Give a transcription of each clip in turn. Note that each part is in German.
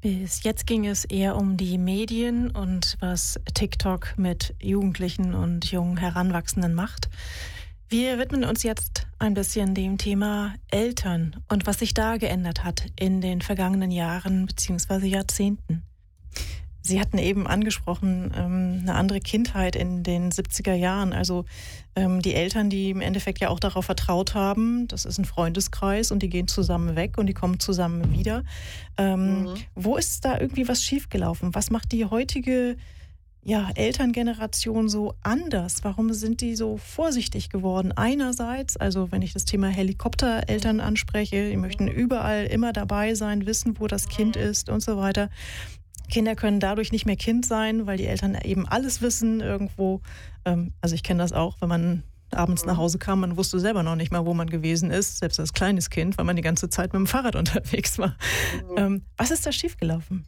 Bis jetzt ging es eher um die Medien und was TikTok mit Jugendlichen und jungen Heranwachsenden macht. Wir widmen uns jetzt ein bisschen dem Thema Eltern und was sich da geändert hat in den vergangenen Jahren bzw. Jahrzehnten. Sie hatten eben angesprochen, eine andere Kindheit in den 70er Jahren. Also die Eltern, die im Endeffekt ja auch darauf vertraut haben, das ist ein Freundeskreis und die gehen zusammen weg und die kommen zusammen wieder. Wo ist da irgendwie was schiefgelaufen? Was macht die heutige Elterngeneration so anders? Warum sind die so vorsichtig geworden? Einerseits, also wenn ich das Thema Helikoptereltern anspreche, die möchten überall immer dabei sein, wissen, wo das Kind ist und so weiter. Kinder können dadurch nicht mehr Kind sein, weil die Eltern eben alles wissen irgendwo. Also ich kenne das auch, wenn man abends nach Hause kam, man wusste selber noch nicht mal, wo man gewesen ist, selbst als kleines Kind, weil man die ganze Zeit mit dem Fahrrad unterwegs war. Was ist da schiefgelaufen?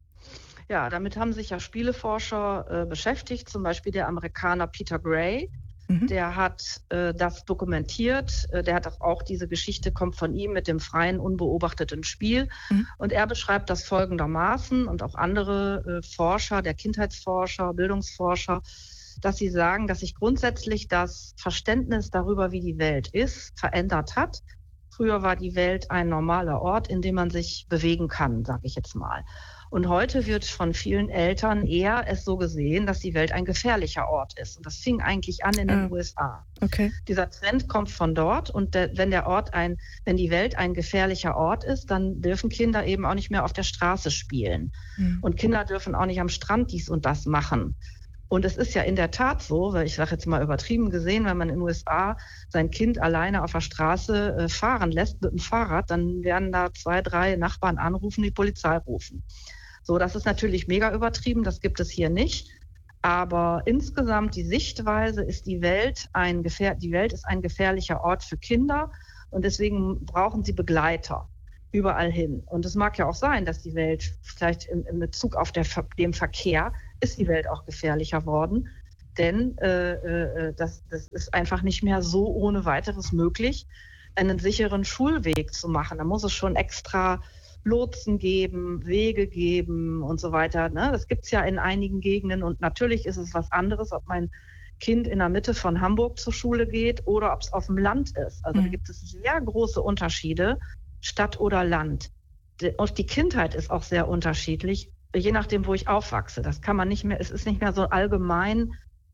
Ja, damit haben sich ja Spieleforscher beschäftigt, zum Beispiel der Amerikaner Peter Gray. Der hat das dokumentiert. Der hat auch diese Geschichte, kommt von ihm mit dem freien, unbeobachteten Spiel. Und er beschreibt das folgendermaßen und auch andere Forscher, der Kindheitsforscher, Bildungsforscher, dass sie sagen, dass sich grundsätzlich das Verständnis darüber, wie die Welt ist, verändert hat. Früher war die Welt ein normaler Ort, in dem man sich bewegen kann, sage ich jetzt mal. Und heute wird von vielen Eltern eher es so gesehen, dass die Welt ein gefährlicher Ort ist. Und das fing eigentlich an in den USA. Okay. Dieser Trend kommt von dort. Und wenn die Welt ein gefährlicher Ort ist, dann dürfen Kinder eben auch nicht mehr auf der Straße spielen. Und Kinder dürfen auch nicht am Strand dies und das machen. Und es ist ja in der Tat so, weil ich sage jetzt mal übertrieben gesehen, wenn man in den USA sein Kind alleine auf der Straße fahren lässt mit dem Fahrrad, dann werden da 2, 3 Nachbarn anrufen, die Polizei rufen. So, das ist natürlich mega übertrieben, das gibt es hier nicht. Aber insgesamt die Sichtweise ist, die Welt ist ein gefährlicher Ort für Kinder und deswegen brauchen sie Begleiter überall hin. Und es mag ja auch sein, dass die Welt vielleicht in Bezug auf den Verkehr ist die Welt auch gefährlicher worden. Denn das ist einfach nicht mehr so ohne weiteres möglich, einen sicheren Schulweg zu machen. Da muss es schon extra Lotsen geben, Wege geben und so weiter. Ne? Das gibt es ja in einigen Gegenden. Und natürlich ist es was anderes, ob mein Kind in der Mitte von Hamburg zur Schule geht oder ob es auf dem Land ist. Also da gibt es sehr große Unterschiede, Stadt oder Land. Und die Kindheit ist auch sehr unterschiedlich, je nachdem, wo ich aufwachse. Das kann man nicht mehr, es ist nicht mehr so allgemein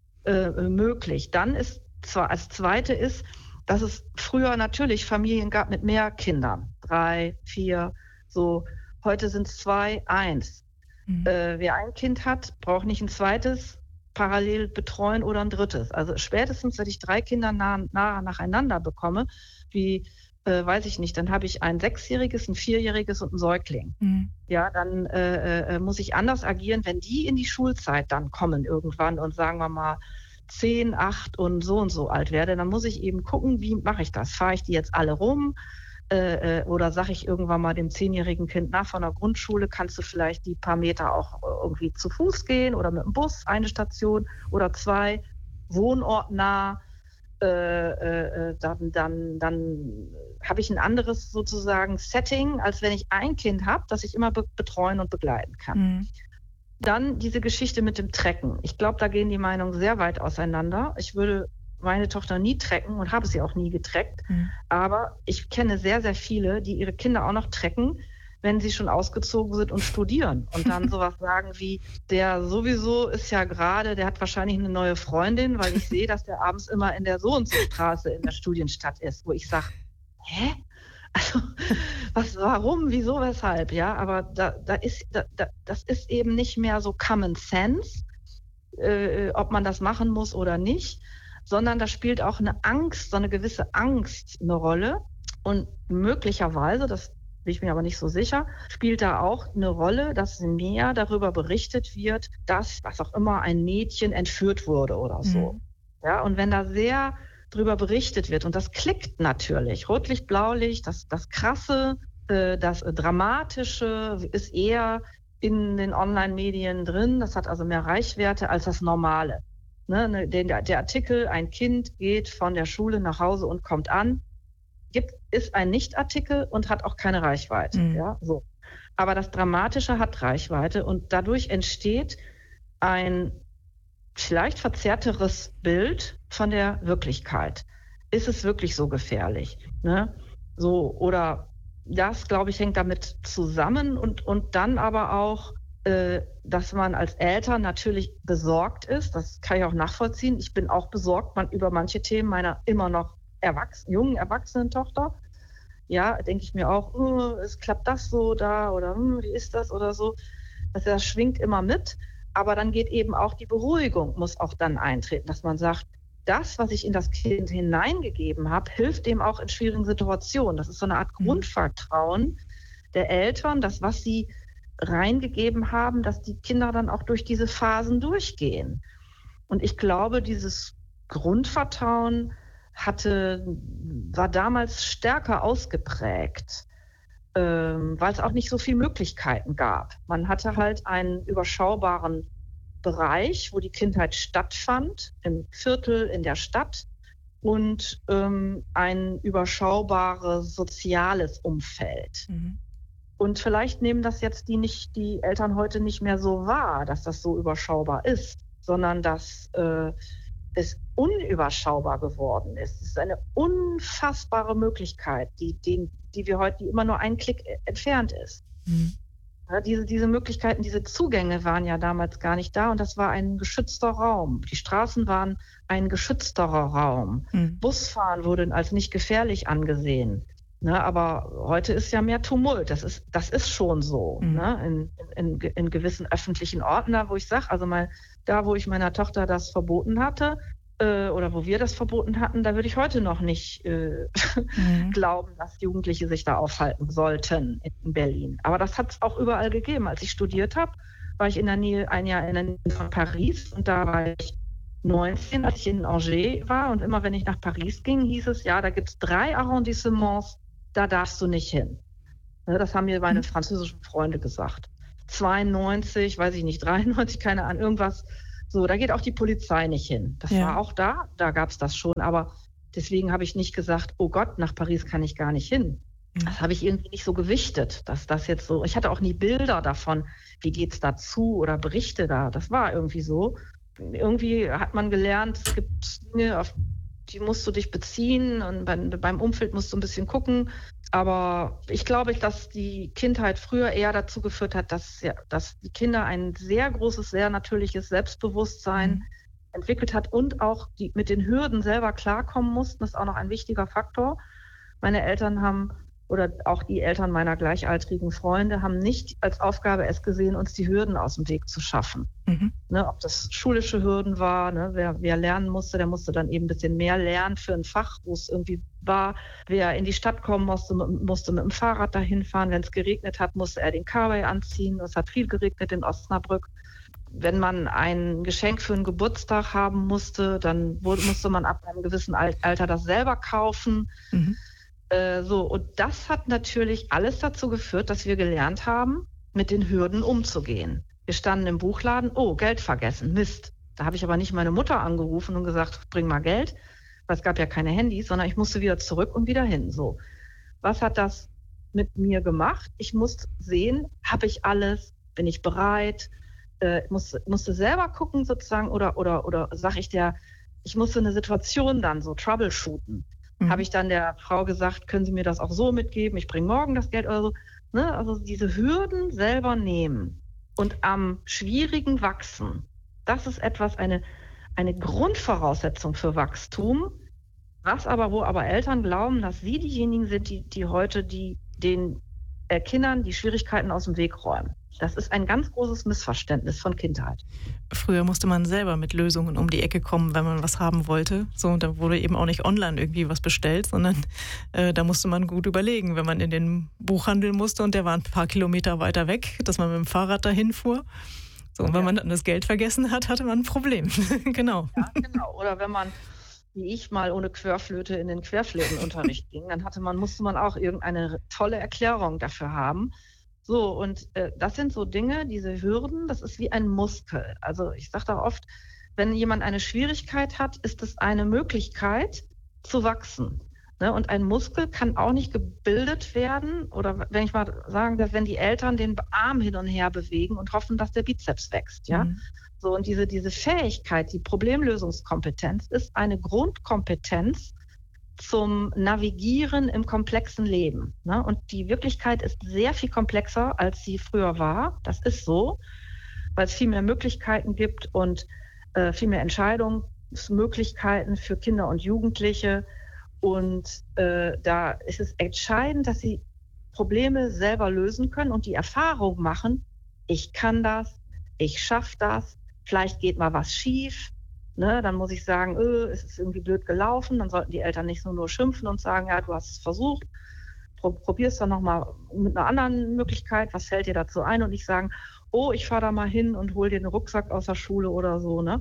möglich. Dann ist zwar als Zweite ist, dass es früher natürlich Familien gab mit mehr Kindern. 3, 4, so. Heute sind es 2, 1. Wer ein Kind hat, braucht nicht ein zweites parallel betreuen oder ein drittes. Also spätestens, wenn ich 3 Kinder nah nacheinander bekomme, wie weiß ich nicht, dann habe ich ein 6-jähriges, ein 4-jähriges und ein Säugling. Ja, dann muss ich anders agieren, wenn die in die Schulzeit dann kommen irgendwann und sagen wir mal 10, 8 und so alt werde, dann muss ich eben gucken, wie mache ich das? Fahre ich die jetzt alle rum? Oder sage ich irgendwann mal dem 10-jährigen Kind, von der Grundschule kannst du vielleicht die paar Meter auch irgendwie zu Fuß gehen oder mit dem Bus, eine Station oder 2, wohnortnah. Dann habe ich ein anderes sozusagen Setting, als wenn ich ein Kind habe, das ich immer betreuen und begleiten kann. Dann diese Geschichte mit dem Trecken. Ich glaube, da gehen die Meinungen sehr weit auseinander. Ich würde meine Tochter nie trecken und habe sie auch nie getreckt. Aber ich kenne sehr, sehr viele, die ihre Kinder auch noch trecken, wenn sie schon ausgezogen sind und studieren. Und dann sowas sagen wie, der sowieso ist ja gerade, der hat wahrscheinlich eine neue Freundin, weil ich sehe, dass der abends immer in der So-und-so-Straße in der Studienstadt ist, wo ich sage, hä? Also, warum, wieso, weshalb? Ja, aber das ist eben nicht mehr so Common Sense, ob man das machen muss oder nicht, sondern da spielt auch eine Angst, so eine gewisse Angst eine Rolle. Und möglicherweise, das bin ich mir aber nicht so sicher, spielt da auch eine Rolle, dass mehr darüber berichtet wird, dass, was auch immer, ein Mädchen entführt wurde oder so. Ja, und wenn da sehr drüber berichtet wird, und das klickt natürlich, Rotlicht, Blaulicht, das Krasse, das Dramatische ist eher in den Online-Medien drin, das hat also mehr Reichweite als das Normale. Ne, der Artikel, ein Kind geht von der Schule nach Hause und kommt an, ist ein Nicht-Artikel und hat auch keine Reichweite. Ja, so. Aber das Dramatische hat Reichweite und dadurch entsteht ein vielleicht verzerrteres Bild von der Wirklichkeit. Ist es wirklich so gefährlich? Ne? So, oder das, glaube ich, hängt damit zusammen und dann aber auch, dass man als Eltern natürlich besorgt ist. Das kann ich auch nachvollziehen. Ich bin auch besorgt über manche Themen meiner immer noch jungen Erwachsenen-Tochter. Ja, denke ich mir auch, es klappt das so da oder wie ist das oder so. Das schwingt immer mit. Aber dann geht eben auch die Beruhigung, muss auch dann eintreten, dass man sagt, das, was ich in das Kind hineingegeben habe, hilft dem auch in schwierigen Situationen. Das ist so eine Art Grundvertrauen der Eltern, dass was sie reingegeben haben, dass die Kinder dann auch durch diese Phasen durchgehen. Und ich glaube, dieses Grundvertrauen war damals stärker ausgeprägt, weil es auch nicht so viele Möglichkeiten gab. Man hatte halt einen überschaubaren Bereich, wo die Kindheit stattfand, im Viertel, in der Stadt und ein überschaubares soziales Umfeld. Mhm. Und vielleicht nehmen das jetzt die Eltern heute nicht mehr so wahr, dass das so überschaubar ist, sondern dass es unüberschaubar geworden ist. Es ist eine unfassbare Möglichkeit, die wir heute, die immer nur einen Klick entfernt ist. Mhm. Ja, diese Möglichkeiten, diese Zugänge waren ja damals gar nicht da und das war ein geschützter Raum. Die Straßen waren ein geschützterer Raum. Mhm. Busfahren wurde als nicht gefährlich angesehen. Ne, aber heute ist ja mehr Tumult. Das ist schon so. Mhm. Ne, in gewissen öffentlichen Orten, da wo ich sage, also da wo ich meiner Tochter das verboten hatte, oder wo wir das verboten hatten, da würde ich heute noch nicht glauben, dass Jugendliche sich da aufhalten sollten in Berlin. Aber das hat es auch überall gegeben. Als ich studiert habe, war ich ein Jahr in der Nähe von Paris und da war ich 19, als ich in Angers war. Und immer wenn ich nach Paris ging, hieß es, ja, da gibt es 3 Arrondissements, da darfst du nicht hin. Das haben mir meine französischen Freunde gesagt. 92, weiß ich nicht, 93, keine Ahnung, irgendwas. So, da geht auch die Polizei nicht hin. Das war auch da gab es das schon. Aber deswegen habe ich nicht gesagt, oh Gott, nach Paris kann ich gar nicht hin. Das habe ich irgendwie nicht so gewichtet, dass das jetzt so, ich hatte auch nie Bilder davon, wie geht's dazu oder Berichte da. Das war irgendwie so. Irgendwie hat man gelernt, es gibt Dinge, auf die musst du dich beziehen und beim Umfeld musst du ein bisschen gucken. Aber ich glaube, dass die Kindheit früher eher dazu geführt hat, dass die Kinder ein sehr großes, sehr natürliches Selbstbewusstsein entwickelt hat und auch die mit den Hürden selber klarkommen mussten. Das ist auch noch ein wichtiger Faktor. Meine Eltern oder auch die Eltern meiner gleichaltrigen Freunde haben nicht als Aufgabe es gesehen, uns die Hürden aus dem Weg zu schaffen. Mhm. Ne, ob das schulische Hürden war, ne, wer lernen musste, der musste dann eben ein bisschen mehr lernen für ein Fach, wo es irgendwie war. Wer in die Stadt kommen musste mit dem Fahrrad dahin fahren. Wenn es geregnet hat, musste er den Kawai anziehen. Es hat viel geregnet in Osnabrück. Wenn man ein Geschenk für einen Geburtstag haben musste, dann musste man ab einem gewissen Alter das selber kaufen. Mhm. Und das hat natürlich alles dazu geführt, dass wir gelernt haben, mit den Hürden umzugehen. Wir standen im Buchladen, Geld vergessen, Mist. Da habe ich aber nicht meine Mutter angerufen und gesagt, bring mal Geld, weil es gab ja keine Handys, sondern ich musste wieder zurück und wieder hin. So, was hat das mit mir gemacht? Ich musste sehen, habe ich alles, bin ich bereit? Musste selber gucken sozusagen oder sag ich ich musste eine Situation dann so troubleshooten. Habe ich dann der Frau gesagt, können Sie mir das auch so mitgeben? Ich bringe morgen das Geld oder so. Ne? Also diese Hürden selber nehmen und am Schwierigen wachsen. Das ist eine Grundvoraussetzung für Wachstum. Wo aber Eltern glauben, dass sie diejenigen sind, die heute den Kindern die Schwierigkeiten aus dem Weg räumen. Das ist ein ganz großes Missverständnis von Kindheit. Früher musste man selber mit Lösungen um die Ecke kommen, wenn man was haben wollte. So, und da wurde eben auch nicht online irgendwie was bestellt, sondern da musste man gut überlegen, wenn man in den Buchhandel musste und der war ein paar Kilometer weiter weg, dass man mit dem Fahrrad dahin fuhr. So, und wenn man dann das Geld vergessen hat, hatte man ein Problem. Genau. Ja, genau. Oder wenn man, wie ich mal ohne Querflöte in den Querflötenunterricht ging, dann musste man auch irgendeine tolle Erklärung dafür haben. So, und das sind so Dinge, diese Hürden, das ist wie ein Muskel. Also ich sage da oft, wenn jemand eine Schwierigkeit hat, ist es eine Möglichkeit zu wachsen. Ne? Und ein Muskel kann auch nicht gebildet werden, oder wenn ich mal sagen darf, wenn die Eltern den Arm hin und her bewegen und hoffen, dass der Bizeps wächst. Ja? So, und diese Fähigkeit, die Problemlösungskompetenz ist eine Grundkompetenz zum Navigieren im komplexen Leben. Ne? Und die Wirklichkeit ist sehr viel komplexer, als sie früher war. Das ist so, weil es viel mehr Möglichkeiten gibt und viel mehr Entscheidungsmöglichkeiten für Kinder und Jugendliche. Und da ist es entscheidend, dass sie Probleme selber lösen können und die Erfahrung machen, ich kann das, ich schaffe das, vielleicht geht mal was schief. Ne, dann muss ich sagen, es ist irgendwie blöd gelaufen. Dann sollten die Eltern nicht nur schimpfen und sagen, ja, du hast es versucht, probier es dann nochmal mit einer anderen Möglichkeit. Was fällt dir dazu ein? Und nicht sagen, oh, ich fahre da mal hin und hol dir den Rucksack aus der Schule oder so. Ne?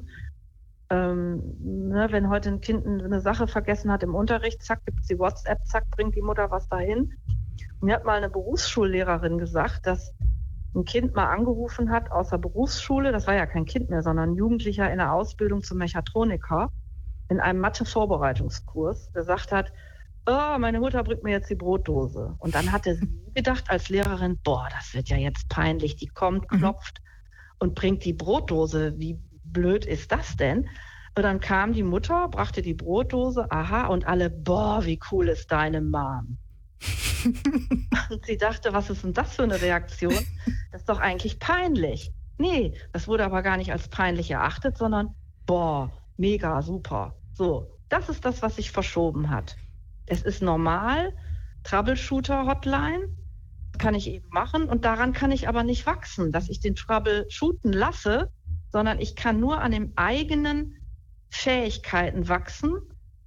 Wenn heute ein Kind eine Sache vergessen hat im Unterricht, zack, gibt es die WhatsApp, zack, bringt die Mutter was dahin. Mir hat mal eine Berufsschullehrerin gesagt, dass ein Kind mal angerufen hat aus der Berufsschule, das war ja kein Kind mehr, sondern ein Jugendlicher in der Ausbildung zum Mechatroniker in einem Mathe-Vorbereitungskurs, gesagt hat, oh, meine Mutter bringt mir jetzt die Brotdose. Und dann hatte sie gedacht als Lehrerin, boah, das wird ja jetzt peinlich, die kommt, klopft und bringt die Brotdose, wie blöd ist das denn? Und dann kam die Mutter, brachte die Brotdose, aha, und alle, boah, wie cool ist deine Mom. Und sie dachte, was ist denn das für eine Reaktion? Das ist doch eigentlich peinlich. Nee, das wurde aber gar nicht als peinlich erachtet, sondern boah, mega, super. So, das ist das, was sich verschoben hat. Es ist normal, Troubleshooter-Hotline, kann ich eben machen und daran kann ich aber nicht wachsen, dass ich den Trouble shooten lasse, sondern ich kann nur an den eigenen Fähigkeiten wachsen,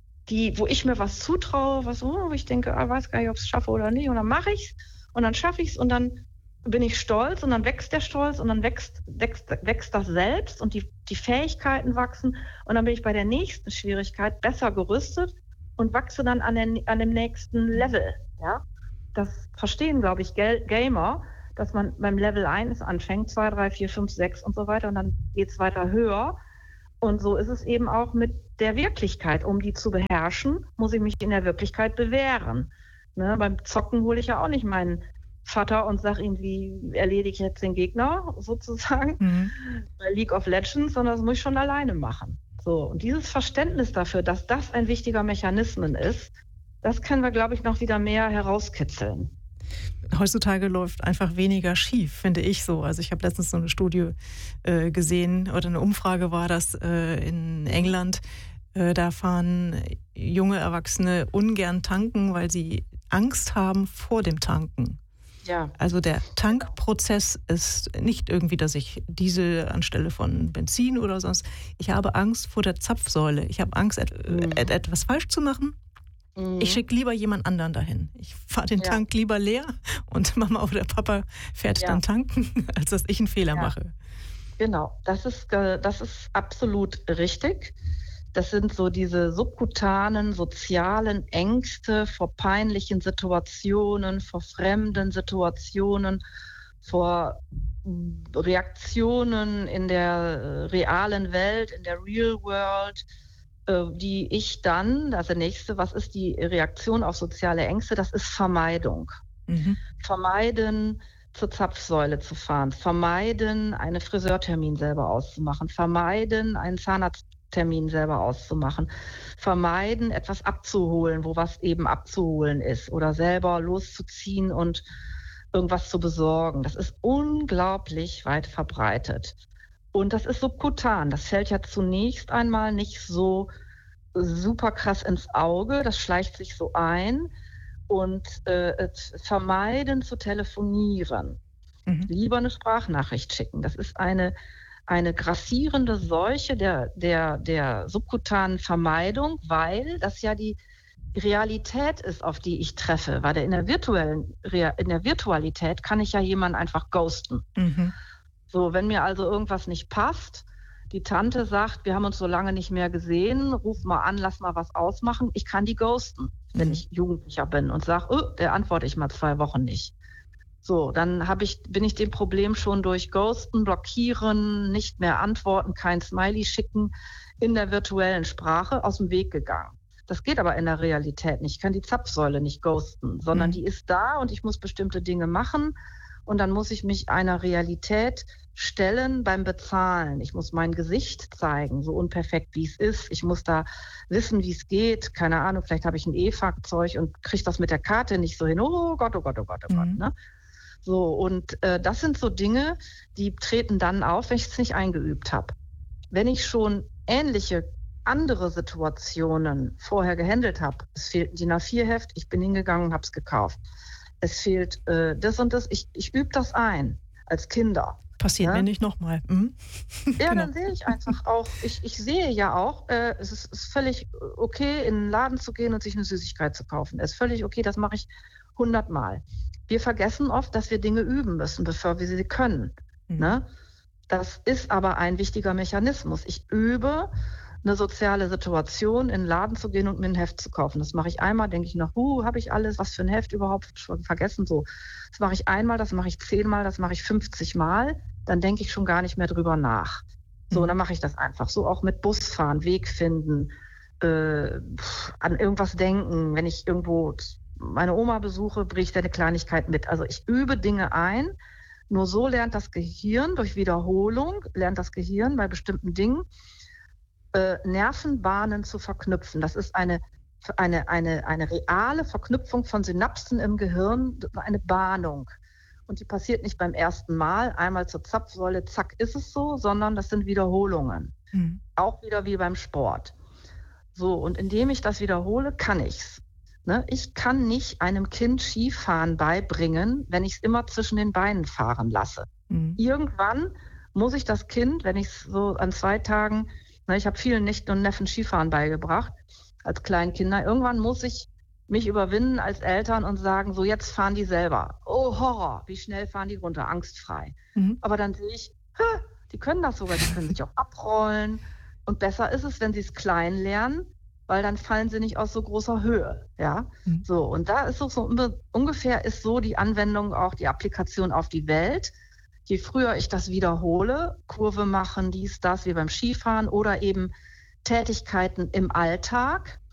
wo ich mir was zutraue, wo ich denke, weiß gar nicht, ob ich es schaffe oder nicht. Und dann mache ich es und dann schaffe ich es und dann bin ich stolz und dann wächst der Stolz und dann wächst das selbst und die Fähigkeiten wachsen. Und dann bin ich bei der nächsten Schwierigkeit besser gerüstet und wachse dann an dem nächsten Level. Ja? Das verstehen, glaube ich, Gamer, dass man beim Level 1 anfängt, 2, 3, 4, 5, 6 und so weiter und dann geht es weiter höher. Und so ist es eben auch mit der Wirklichkeit. Um die zu beherrschen, muss ich mich in der Wirklichkeit bewähren. Ne? Beim Zocken hole ich ja auch nicht meinen Vater und sage ihm, wie erledige ich jetzt den Gegner sozusagen bei League of Legends, sondern das muss ich schon alleine machen. So, und dieses Verständnis dafür, dass das ein wichtiger Mechanismus ist, das können wir, glaube ich, noch wieder mehr herauskitzeln. Heutzutage läuft einfach weniger schief, finde ich so. Also ich habe letztens so eine Studie gesehen oder eine Umfrage war das in England. Da fahren junge Erwachsene ungern tanken, weil sie Angst haben vor dem Tanken. Ja. Also der Tankprozess ist nicht irgendwie, dass ich Diesel anstelle von Benzin oder sonst. Ich habe Angst vor der Zapfsäule. Ich habe Angst, etwas falsch zu machen. Ich schicke lieber jemand anderen dahin. Ich fahre den Tank lieber leer und Mama oder Papa fährt dann tanken, als dass ich einen Fehler mache. Genau, das ist absolut richtig. Das sind so diese subkutanen, sozialen Ängste vor peinlichen Situationen, vor fremden Situationen, vor Reaktionen in der realen Welt, in der Real World, die ich dann, also nächste, was ist die Reaktion auf soziale Ängste? Das ist Vermeidung. Vermeiden, zur Zapfsäule zu fahren, vermeiden, einen Friseurtermin selber auszumachen, vermeiden, einen Zahnarzttermin selber auszumachen, vermeiden, etwas abzuholen, wo was eben abzuholen ist oder selber loszuziehen und irgendwas zu besorgen. Das ist unglaublich weit verbreitet. Und das ist subkutan. Das fällt ja zunächst einmal nicht so super krass ins Auge. Das schleicht sich so ein. Und vermeiden zu telefonieren. Lieber eine Sprachnachricht schicken. Das ist eine grassierende Seuche der subkutanen Vermeidung, weil das ja die Realität ist, auf die ich treffe. Weil in der Virtualität kann ich ja jemanden einfach ghosten. So, wenn mir also irgendwas nicht passt, die Tante sagt, wir haben uns so lange nicht mehr gesehen, ruf mal an, lass mal was ausmachen. Ich kann die ghosten, wenn ich Jugendlicher bin und sage, der antworte ich mal 2 Wochen nicht. So, dann bin ich dem Problem schon durch Ghosten, Blockieren, nicht mehr antworten, kein Smiley schicken in der virtuellen Sprache aus dem Weg gegangen. Das geht aber in der Realität nicht. Ich kann die Zapfsäule nicht ghosten, sondern die ist da und ich muss bestimmte Dinge machen. Und dann muss ich mich einer Realität stellen beim Bezahlen. Ich muss mein Gesicht zeigen, so unperfekt wie es ist. Ich muss da wissen, wie es geht. Keine Ahnung, vielleicht habe ich ein E-Fahrzeug und kriege das mit der Karte nicht so hin. Oh Gott, oh Gott, oh Gott, oh Gott. Ne? So, und das sind so Dinge, die treten dann auf, wenn ich es nicht eingeübt habe. Wenn ich schon ähnliche andere Situationen vorher gehandelt habe, es fehlt ein DIN A4-Heft, ich bin hingegangen und habe es gekauft. Es fehlt das und das. Ich übe das ein als Kinder. Passiert mir nicht nochmal. Ja, genau. Dann sehe ich einfach auch, ich sehe ja auch, es ist völlig okay, in einen Laden zu gehen und sich eine Süßigkeit zu kaufen. Es ist völlig okay, das mache ich 100 Mal. Wir vergessen oft, dass wir Dinge üben müssen, bevor wir sie können. Ne? Das ist aber ein wichtiger Mechanismus. Ich übe eine soziale Situation, in den Laden zu gehen und mir ein Heft zu kaufen. Das mache ich einmal, denke ich noch, habe ich alles, was für ein Heft überhaupt, schon vergessen, so. Das mache ich einmal, das mache ich 10-mal, das mache ich 50 Mal, dann denke ich schon gar nicht mehr drüber nach. So, dann mache ich das einfach. So auch mit Busfahren, Weg finden, an irgendwas denken. Wenn ich irgendwo meine Oma besuche, bringe ich da eine Kleinigkeit mit. Also ich übe Dinge ein. Nur so lernt das Gehirn, durch Wiederholung, lernt das Gehirn bei bestimmten Dingen, Nervenbahnen zu verknüpfen. Das ist eine reale Verknüpfung von Synapsen im Gehirn, eine Bahnung. Und die passiert nicht beim ersten Mal, einmal zur Zapfsäule, zack, ist es so, sondern das sind Wiederholungen. Auch wieder wie beim Sport. So, und indem ich das wiederhole, kann ich's. Ne? Ich kann nicht einem Kind Skifahren beibringen, wenn ich es immer zwischen den Beinen fahren lasse. Irgendwann muss ich das Kind, wenn ich es so an 2 Tagen, ich habe vielen Nichten und Neffen Skifahren beigebracht, als Kleinkinder, irgendwann muss ich mich überwinden als Eltern und sagen, so jetzt fahren die selber. Oh Horror, wie schnell fahren die runter, angstfrei. Aber dann sehe ich, die können das sogar, die können sich auch abrollen. Und besser ist es, wenn sie es klein lernen, weil dann fallen sie nicht aus so großer Höhe. Ja, so. Und da ist so ungefähr ist so die Anwendung, auch die Applikation auf die Welt. Je früher ich das wiederhole, Kurve machen, dies, das, wie beim Skifahren oder eben Tätigkeiten im Alltag,